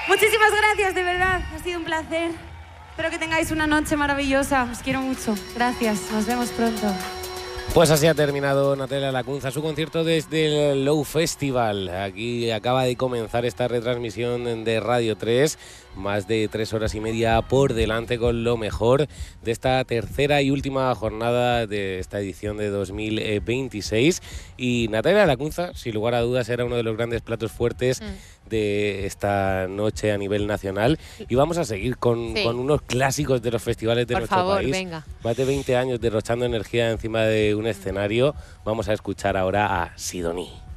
Muchísimas gracias, de verdad. Ha sido un placer. Espero que tengáis una noche maravillosa. Os quiero mucho. Gracias. Nos vemos pronto. Pues así ha terminado Natalia Lacunza su concierto desde el Low Festival. Aquí acaba de comenzar esta retransmisión de Radio 3. Más de 3 horas y media por delante con lo mejor de esta tercera y última jornada de esta edición de 2026. Y Natalia Lacunza, sin lugar a dudas, era uno de los grandes platos fuertes de esta noche a nivel nacional. Y vamos a seguir con unos clásicos de los festivales de nuestro país. Venga. Más de 20 años derrochando energía encima de un escenario. Vamos a escuchar ahora a Sidoní.